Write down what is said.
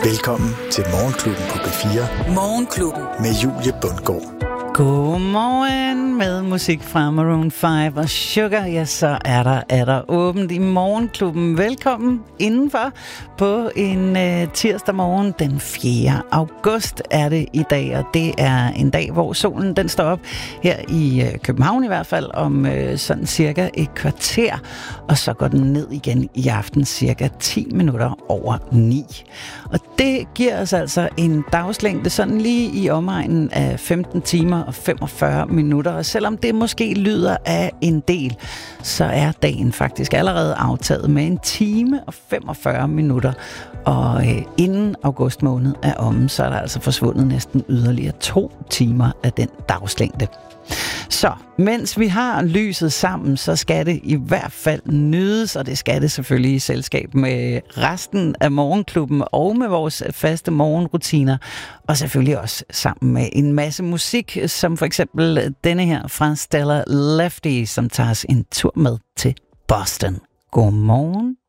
Velkommen til Morgenklubben på P4. Morgenklubben. Med Julie Bundgaard. Godmorgen med musik fra Maroon 5 og Sugar. Ja, så er der åbent i Morgenklubben. Velkommen indenfor på en tirsdag morgen. Den 4. august er det i dag, og det er en dag, hvor solen den står op her i København i hvert fald om sådan cirka et kvarter, og så går den ned igen i aften cirka 10 minutter over 9. Og det giver os altså en dagslængde sådan lige i omegnen af 15 timer og 45 minutter, og selvom det måske lyder af en del, så er dagen faktisk allerede aftaget med 1 time og 45 minutter, og inden august måned er omme, så er der altså forsvundet næsten yderligere 2 timer af den dagslængde. Så mens vi har lyset sammen, så skal det i hvert fald nydes, og det skal det selvfølgelig i selskab med resten af Morgenklubben og med vores faste morgenrutiner, og selvfølgelig også sammen med en masse musik, som for eksempel denne her fra Stella Lefty, som tager os en tur med til Boston. Godmorgen.